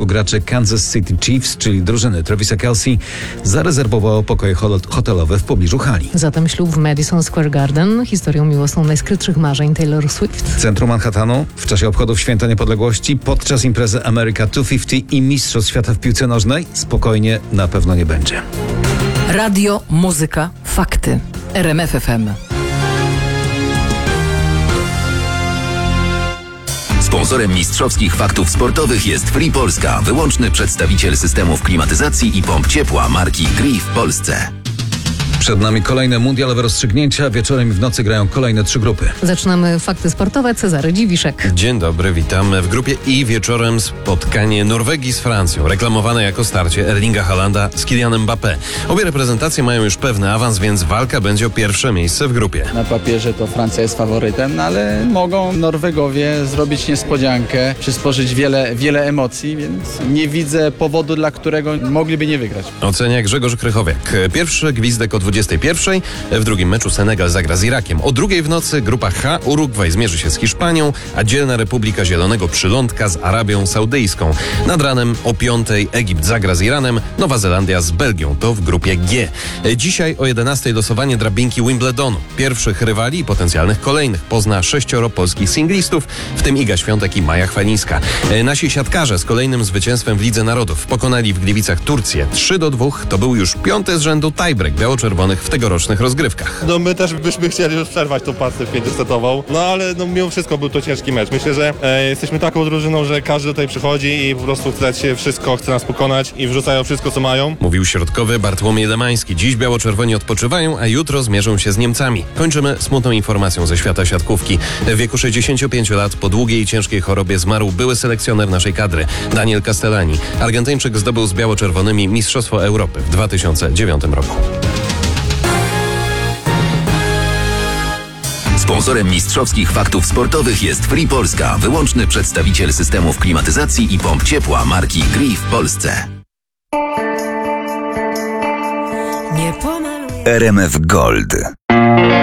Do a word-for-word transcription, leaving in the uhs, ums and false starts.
graczy Kansas City Chiefs, czyli drużyny Travisa Kelce, zarezerwowało pokoje hotelowe w pobliżu hali. Zatem ślub w Madison Square Garden, historią miłosną najskrytszych marzeń Taylor Swift. W centrum Manhattanu, w czasie obchodów Święta Niepodległości, podczas imprezy America dwieście pięćdziesiąt i Mistrzostw Świata w piłce nożnej, spokojnie na pewno nie będzie. Radio, muzyka, fakty. R M F F M. Sponsorem mistrzowskich faktów sportowych jest Free Polska, wyłączny przedstawiciel systemów klimatyzacji i pomp ciepła marki Gree w Polsce. Przed nami kolejne mundialowe rozstrzygnięcia. Wieczorem i w nocy grają kolejne trzy grupy. Zaczynamy fakty sportowe. Cezary Dziwiszek. Dzień dobry, witam. W grupie I wieczorem spotkanie Norwegii z Francją, reklamowane jako starcie Erlinga Haalanda z Kylianem Mbappé. Obie reprezentacje mają już pewny awans, więc walka będzie o pierwsze miejsce w grupie. Na papierze to Francja jest faworytem, no ale mogą Norwegowie zrobić niespodziankę, przysporzyć wiele, wiele emocji, więc nie widzę powodu, dla którego mogliby nie wygrać. Ocenia Grzegorz Krychowiak. Pierwszy gwizdek o dwudziestej pierwszej. W drugim meczu Senegal zagra z Irakiem. O drugiej w nocy grupa H. Urugwaj zmierzy się z Hiszpanią, a dzielna Republika Zielonego Przylądka z Arabią Saudyjską. Nad ranem o piątej Egipt zagra z Iranem, Nowa Zelandia z Belgią. To w grupie G. Dzisiaj o jedenastej losowanie drabinki Wimbledonu. Pierwszych rywali i potencjalnych kolejnych pozna sześcioro polskich singlistów, w tym Iga Świątek i Maja Chwalińska. Nasi siatkarze z kolejnym zwycięstwem w Lidze Narodów pokonali w Gliwicach Turcję trzy do dwóch. To był już piąty z rzędu tiebreak biało-czerwonych w tegorocznych rozgrywkach. No my też byśmy chcieli już przerwać tą pasę pięciosetową, no ale no, mimo wszystko był to ciężki mecz. Myślę, że e, jesteśmy taką drużyną, że każdy tutaj przychodzi i po prostu chce dać się wszystko, chce nas pokonać i wrzucają wszystko, co mają. Mówił środkowy Bartłomiej Lemański. Dziś biało-czerwoni odpoczywają, a jutro zmierzą się z Niemcami. Kończymy smutną informacją ze świata siatkówki. W wieku sześćdziesięciu pięciu lat po długiej i ciężkiej chorobie zmarł były selekcjoner naszej kadry, Daniel Castellani. Argentyńczyk zdobył z biało-czerwonymi Mistrzostwo Europy w dwa tysiące dziewiątym roku. Sponsorem mistrzowskich faktów sportowych jest Free Polska, wyłączny przedstawiciel systemów klimatyzacji i pomp ciepła marki Gree w Polsce. R M F Gold.